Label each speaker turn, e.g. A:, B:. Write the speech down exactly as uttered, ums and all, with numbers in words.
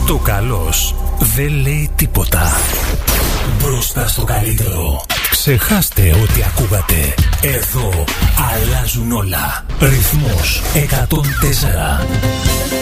A: Το καλός δεν λέει τίποτα. Μπροστά στο καλύτερο. Ξεχάστε ό,τι ακούγατε. Εδώ αλλάζουν όλα. Ρυθμός εκατόν τέσσερα.